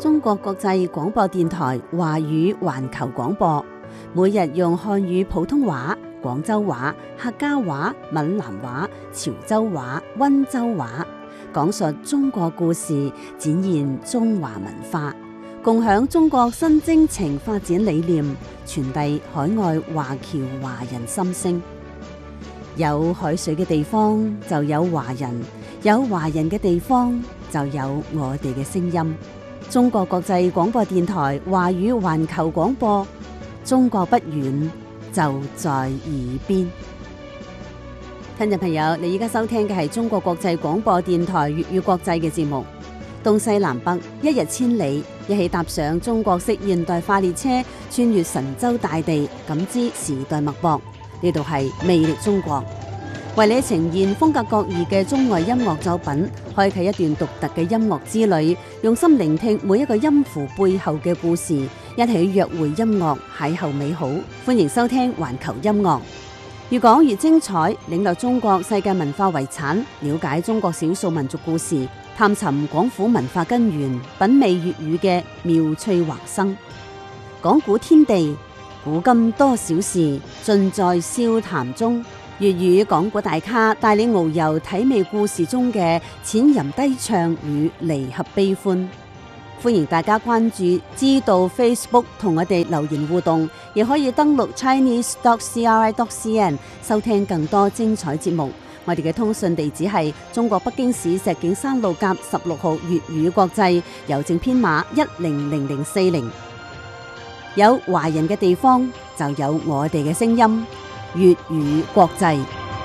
中國國際廣播電台華語環球廣播，每日用漢語普通話、廣州話、客家話、閩南話、潮州話、溫州話，講述中國故事，展現中華文化，共享中國新征程發展理念，傳遞海外華僑華人心聲。有海水嘅地方就有華人，有華人嘅地方就有我哋嘅聲音。中國國際廣播電台華語環球廣播，中國不遠，就在耳邊。聽眾朋友，你而家收聽嘅係中國國際廣播電台粵語國際嘅節目。東西南北，一日千里，一起踏上中國式現代化列車，穿越神州大地，感知時代脈搏。呢度係魅力中國，為你呈現風格各異嘅中外音樂作品，開啟一段獨特嘅音樂之旅，用心聆聽每一個音符背後嘅故事，一起約會音樂，邂逅美好。歡迎收聽環球音樂，越講越精彩，領略中國世界文化遺產，了解中國少數民族故事，探尋廣府文化根源，品味粵語嘅妙趣橫生。講古天地，古今多少事，盡在笑談中。粵語講古大咖帶領遨遊體味故事中嘅淺吟低唱與離合悲歡。歡迎大家關注知道 Facebook 同我哋留言互動，亦可以登錄 chinese.cri.cn 收聽更多精彩節目。我哋嘅通訊地址係中國北京市石景山路甲16號粵語國際，郵政編碼100040。有華人嘅地方就有我哋嘅聲音，粵語國際。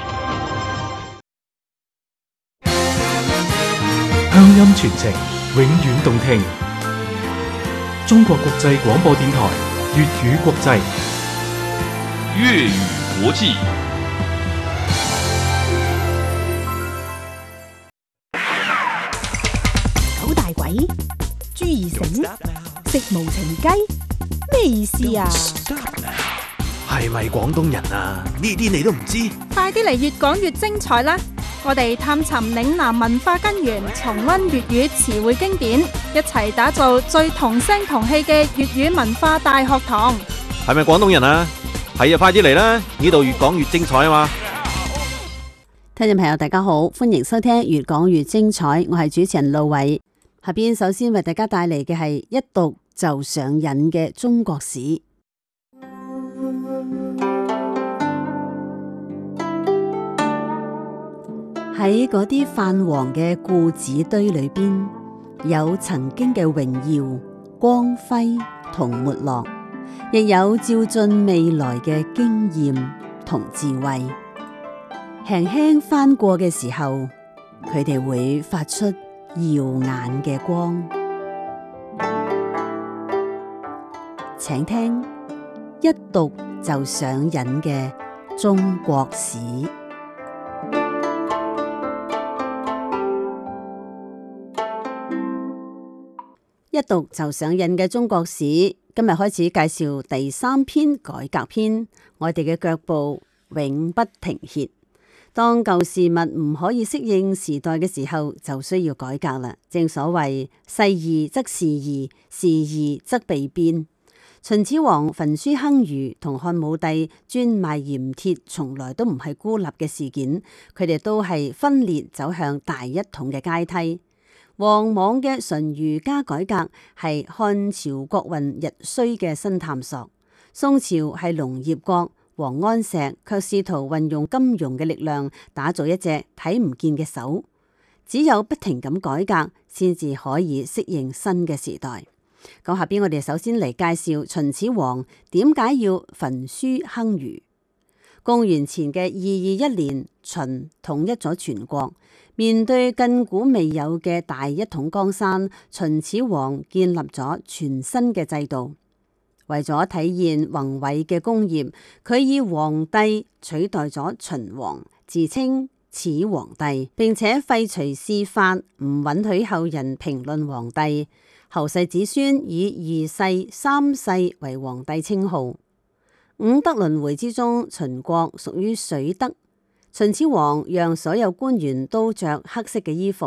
鄉音傳情，永遠動聽。中國國際廣播電台粵語國際， 粵語國際。 九大鬼、朱二嬸、食無情雞，咩意思啊？ 係咪廣東人啊？呢啲你都唔知？ 快啲嚟越講越精彩啦！我哋探尋嶺南文化根源，重溫粵語詞彙經典，一齊打造最同聲同氣嘅粵語文化大學堂。 係咪廣東人啊？係啊，快啲嚟啦！呢度越講越精彩啊嘛！ 聽眾朋友大家好，歡迎收聽越講越精彩，我係主持人路偉。下邊首先為大家帶嚟嘅係一讀就上癮嘅中國史。喺嗰啲泛黃嘅故紙堆裏邊，有曾經嘅榮耀、光輝同沒落，亦有照進未來嘅經驗同智慧。輕輕翻過嘅時候，佢哋會發出耀眼嘅光。請聽一讀就上癮嘅中國史。一讀就上癮嘅中國史，今日開始介紹第3篇改革篇。我哋嘅腳步永不停歇。當舊事物唔可以適應時代嘅時候，就需要改革啦。正所謂世易則事易，事易則備變。秦始皇焚書坑儒同漢武帝專賣鹽鐵，從來都唔係孤立嘅事件，佢哋都係分裂走向大一統嘅階梯。王莽嘅純儒家改革係漢朝國運日衰嘅新探索。宋朝係農業國，王安石卻試圖運用金融嘅力量打造一隻睇唔見嘅手。只有不停咁改革，先至可以適應新嘅時代。咁下邊我哋首先嚟介紹秦始皇點解要焚書坑儒。公元前嘅221年，秦統一咗全國。面對亘古未有嘅大一統江山，秦始皇建立咗全新嘅制度。為咗體現宏偉嘅功業，佢以皇帝取代咗秦王，自稱始皇帝，並且廢除謚法，唔允許後人評論皇帝。後世子孫以2世、3世為皇帝稱號。五德輪迴之中，秦國屬於水德。秦始皇讓所有官員都着黑色嘅衣服，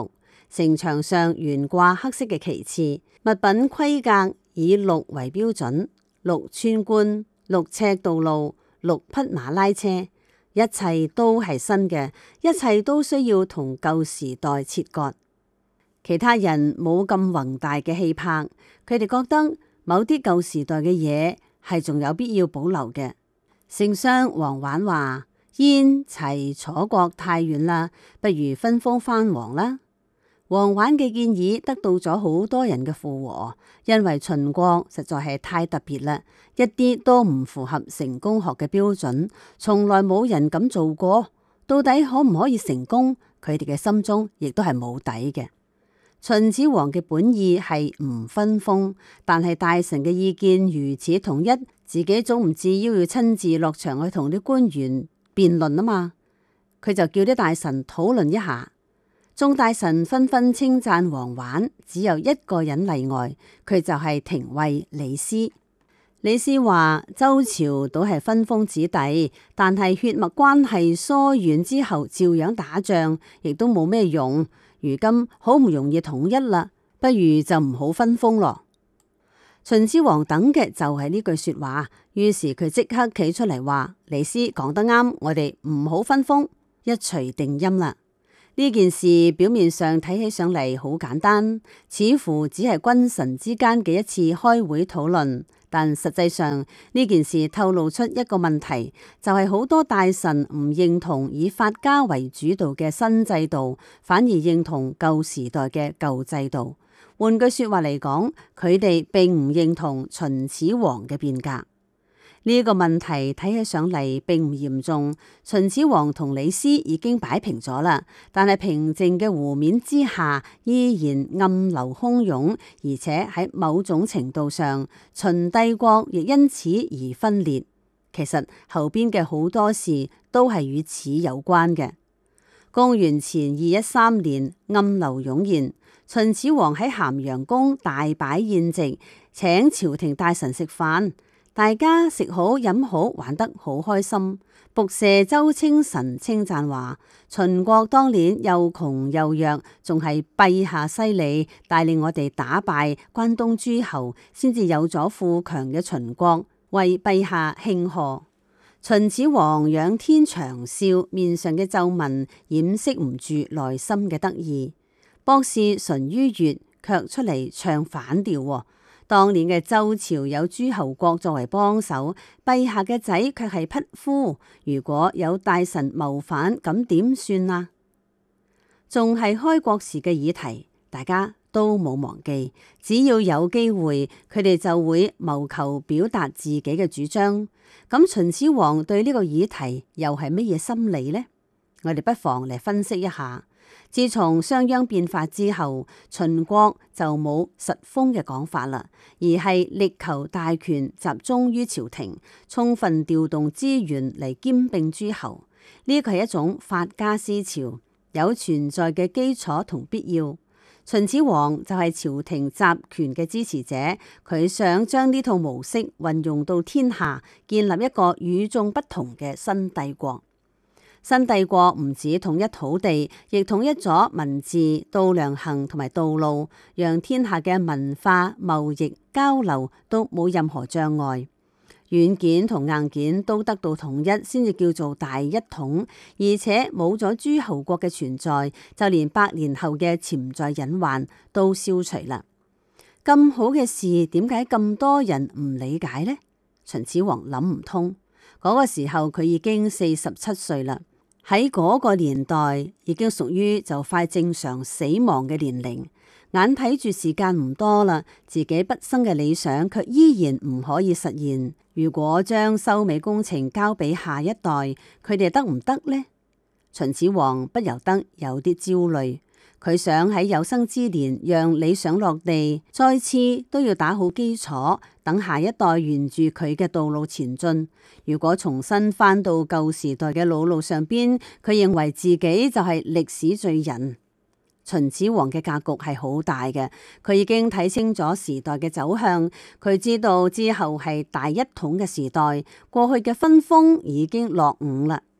城牆上懸掛黑色嘅旗幟，物品規格以6為標準，6村官、6尺道路、6匹馬拉車，一切都係新嘅，一切都需要同舊時代切割。其他人冇咁宏大嘅氣魄，佢哋覺得某啲舊時代嘅嘢係仲有必要保留嘅。丞相王绾話：燕齊楚國太遠啦，不如分封藩王啦。王绾嘅建議得到咗好多人嘅附和，因為秦國實在係太特別啦，一啲都唔符合成功學嘅標準，從來冇人咁做過，到底可唔可以成功？佢哋嘅心中亦都係冇底嘅。秦始皇嘅本意係唔分封，但係大臣嘅意見如此統一，自己總唔至要親自落場去同啲官員辯論啊嘛。佢就叫啲大臣討論一下，眾大臣紛紛稱讚王绾，只有一個人例外，佢就係廷尉李斯。李斯話：周朝都係分封子弟，但係血脈關係疏遠之後，照樣打仗，亦都冇咩用。如今好唔容易統一啦，不如就唔好分封咯。秦始皇等嘅就係呢句說話，於是佢即刻企出嚟話：李斯講得啱，我哋唔好分封，一錘定音啦。呢件事表面上睇起上嚟好簡單，似乎只係君臣之間嘅一次開會討論，但實際上呢件事透露出一個問題，就係好多大臣唔認同以法家為主導嘅新制度，反而認同舊時代嘅舊制度。換句說話嚟講，佢哋並唔認同秦始皇嘅變革。呢個問題睇起上嚟並唔嚴重，秦始皇同李斯已經擺平咗啦，但係平靜嘅湖面之下依然暗流洶湧，而且喺某種程度上，秦帝國亦因此而分裂。其實後邊嘅好多事都係與此有關嘅。公元前213年，暗流湧現，秦始皇喺咸陽宮大擺宴席，請朝廷大臣食飯。大家食好飲好，玩得好開心。僕射周清晨稱讚話：秦國當年又窮又弱，仲係陛下犀利，帶領我哋打敗關東諸侯，先至有咗富強嘅秦國，為陛下慶賀。秦始皇仰天長笑，面上嘅皺紋掩飾唔住內心嘅得意。博士淳于越卻出嚟唱反調。當年嘅周朝有諸侯國作為幫手，陛下嘅仔卻係匹夫。如果有大臣謀反，咁點算啊？仲係開國時嘅議題，大家都冇忘記。只要有機會，佢哋就會謀求表達自己嘅主張。咁秦始皇對呢個議題又係乜嘢心理呢？我哋不妨嚟分析一下。自從商鞅變法之後，秦國就冇實封嘅講法啦，而係力求大權集中於朝廷，充分調動資源嚟兼併諸侯。呢個係一種法家思潮，有存在嘅基礎同必要。秦始皇就係朝廷集權嘅支持者，佢想將呢套模式運用到天下，建立一個與眾不同嘅新帝國。新帝國唔止統一土地，亦統一咗文字、度量衡同埋道路，讓天下嘅文化、貿易、交流都冇任何障礙。軟件同硬件都得到統一，先至叫做大一統。而且冇咗諸侯國嘅存在，就連百年後嘅潛在隱患都消除啦。咁好嘅事，點解咁多人唔理解呢？秦始皇諗唔通。嗰個時候佢已經47歲啦。喺嗰個年代已經屬於就快正常死亡嘅年齡，眼睇住時間唔多啦，自己畢生嘅理想卻依然唔可以實現。如果將收尾工程交俾下一代，佢哋得唔得呢？秦始皇不由得有啲焦慮。佢想喺有生之年讓理想落地，再次都要打好基礎，等下一代沿住佢嘅道路前進。如果重新返到舊時代嘅老路上邊，佢認為自己就係歷史罪人。秦始皇嘅格局係好大嘅，佢已經睇清咗時代嘅走向，佢知道之後係大一統嘅時代，過去嘅分封已經落伍啦。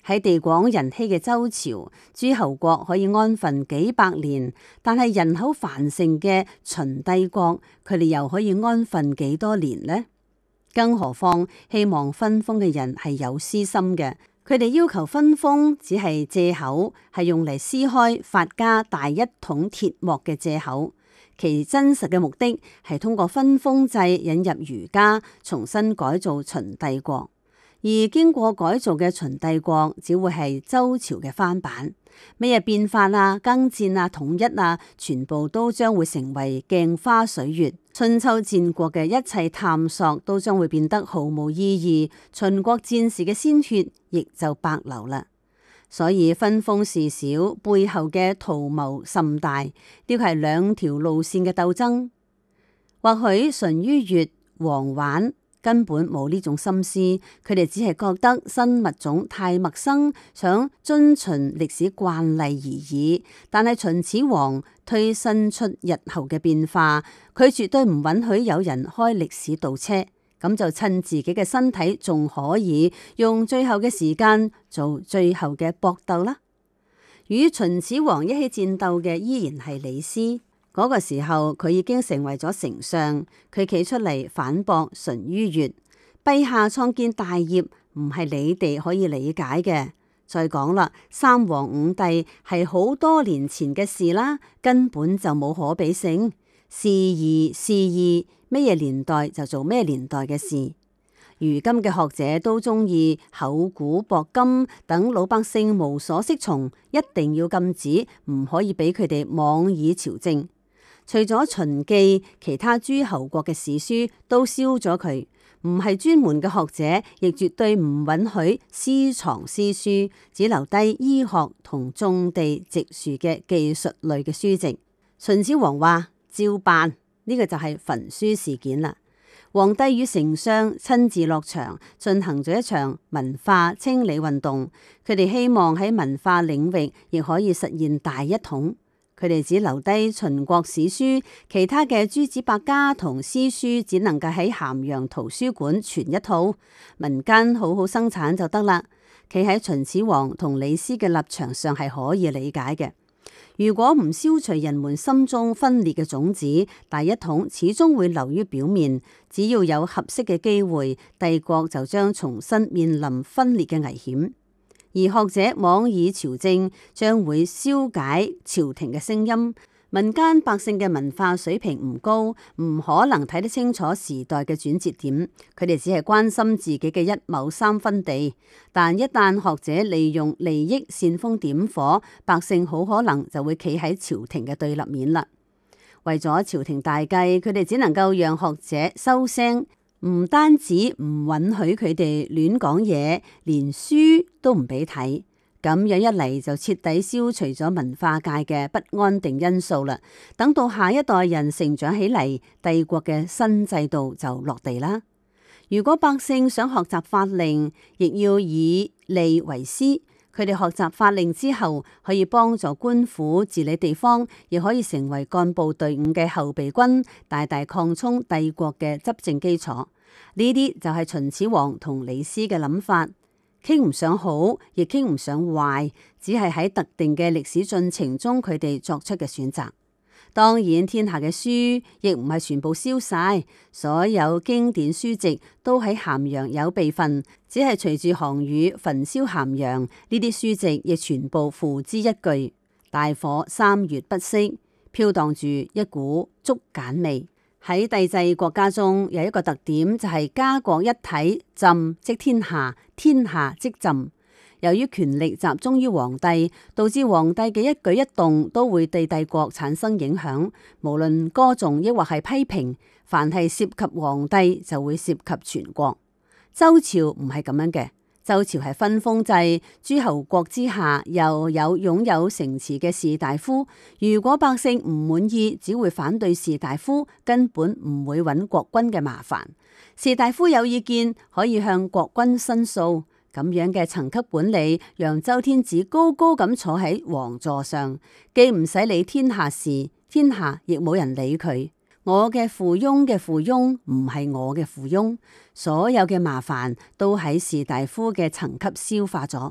喺地廣人稀嘅周朝，諸侯國可以安分幾百年，但係人口繁盛嘅秦帝國，佢哋又可以安分幾多年呢？更何況希望分封嘅人係有私心嘅，佢哋要求分封只係借口，係用嚟撕開法家大一統鐵幕嘅借口。其真實嘅目的係通過分封制引入儒家，重新改造秦帝國。而經過改造嘅秦帝國只會係周朝嘅翻版，咩嘢變法啊、更戰啊、統一啊，全部都將會成為鏡花水月。春秋戰國嘅一切探索都將會變得毫無意義，秦國戰士嘅鮮血亦就白流啦。所以分封事小，背後嘅圖謀甚大，呢個係兩條路線嘅鬥爭。或許淳于越、王绾根本冇呢種心思，佢哋只係覺得新物種太陌生，想遵循歷史慣例而已。但係秦始皇推新出日後嘅變化，佢絕對唔允許有人開歷史倒車，咁就趁自己嘅身體仲可以用最後嘅時間做最後嘅搏鬥啦。與秦始皇一起戰鬥嘅依然係李斯。嗰個時候佢已經成為咗丞相，佢企出嚟反駁淳于越，陛下創建大業唔係你哋可以理解嘅。再講啦，三皇五帝係好多年前嘅事啦，根本就冇可比性。是義是義，咩嘢年代就做咩年代嘅事。如今嘅學者都中意厚古薄今，等老百姓無所適從，一定要禁止，唔可以俾佢哋妄議朝政。除咗秦記，其他諸侯國嘅史書都燒咗佢，唔係專門嘅學者，亦絕對唔允許私藏詩書，只留低醫學同種地植樹嘅技術類嘅書籍。秦始皇話照辦，呢個就係焚書事件啦。皇帝與丞相親自落場進行咗一場文化清理運動，佢哋希望喺文化領域亦可以實現大一統。佢哋只留低秦國史書，其他嘅諸子百家同詩書只能夠喺咸陽圖書館存一套，民間好好生產就得啦。企喺秦始皇同李斯嘅立場上係可以理解嘅。如果唔消除人們心中分裂嘅種子，大一統始終會流於表面。只要有合適嘅機會，帝國就將重新面臨分裂嘅危險。而學者妄議朝政，將會消解朝廷嘅聲音。民間百姓嘅文化水平唔高，唔可能睇得清楚時代嘅轉折點。佢哋只係關心自己嘅一畝三分地。但一旦學者利用利益煽風點火，百姓好可能就會企喺朝廷嘅對立面啦。為咗朝廷大計，佢哋只能夠讓學者收聲。唔單止唔允許佢哋亂講嘢，連書都唔俾睇，咁樣一嚟就徹底消除咗文化界嘅不安定因素啦。等到下一代人成長起嚟，帝國嘅新制度就落地啦。如果百姓想學習法令，亦要以利為師。佢哋學習法令之後，可以幫助官府治理地方，亦可以成為幹部隊伍嘅後備軍，大大擴充帝國嘅執政基礎。呢啲就係秦始皇同李斯嘅諗法，傾唔上好，亦傾唔上壞，只係喺特定嘅歷史進程中，佢哋作出嘅選擇。當然，天下嘅書亦唔係全部燒晒，所有經典書籍都喺咸陽有備份，只係隨住項羽焚燒咸陽，呢啲書籍亦全部付之一炬。大火3月不息，飄蕩住一股竹簡味。喺帝制國家中有一個特點，就係家國一體，朕即天下，天下即朕。由於權力集中於皇帝，導致皇帝嘅一舉一動都會對帝國產生影響。無論歌頌抑或係批評，凡係涉及皇帝就會涉及全國。周朝唔係咁樣嘅，周朝係分封制，諸侯國之下又有擁有城池嘅士大夫。如果百姓唔滿意，只會反對士大夫，根本唔會揾國君嘅麻煩。士大夫有意見可以向國君申訴。咁樣嘅層級管理，讓周天子高高咁坐喺皇座上，既唔使理天下事，天下亦冇人理佢。我嘅附庸嘅附庸唔係我嘅附庸，所有嘅麻煩都喺士大夫嘅層級消化咗。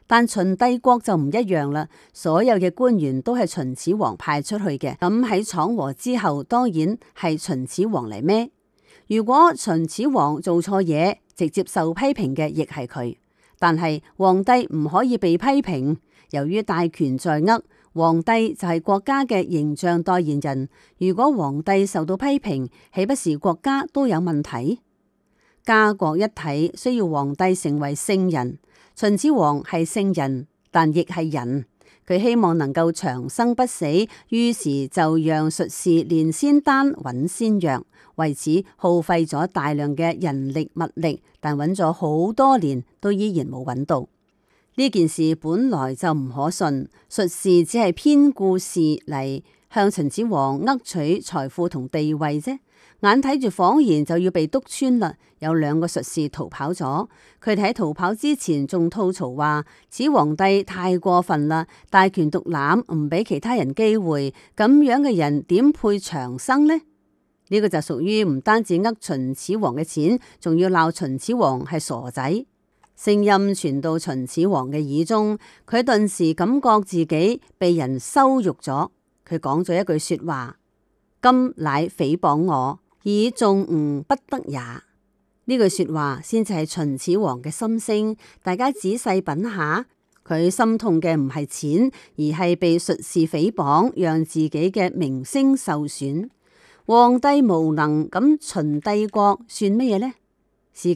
但秦帝國就唔一樣啦，所有嘅官員都係秦始皇派出去嘅。咁喺闖禍之後，當然係秦始皇嚟孭。如果秦始皇做錯嘢，直接受批評嘅亦係佢。但係皇帝唔可以被批評，由於大權在握，皇帝就係國家嘅形象代言人。如果皇帝受到批評，豈不是國家都有問題？家國一體，需要皇帝成為聖人。秦始皇係聖人，但亦係人。佢希望能夠長生不死，於是就讓術士煉仙丹、揾仙藥，為此耗費咗大量嘅人力物力，但揾咗好多年都依然冇揾到。呢件事本來就唔可信，術士只係編故事嚟向秦始皇掠取財富同地位啫。眼睇住謊言就要被篤穿啦，有2個術士逃跑咗。佢哋喺逃跑之前仲吐槽話：此皇帝太過分啦，大權獨攬，唔俾其他人機會，咁樣嘅人點配長生呢？呢個就屬於唔單止呃秦始皇嘅錢，仲要鬧秦始皇係傻仔。聲音傳到秦始皇嘅耳中，佢頓時感覺自己被人羞辱咗。佢講咗一句說話：今乃誹謗我，以眾吾不得也。呢句說話先至係秦始皇嘅心聲。大家仔細品下，佢心痛嘅唔係錢，而係被術士誹謗，讓自己嘅名聲受損。皇帝無能，咁秦帝國算乜嘢呢？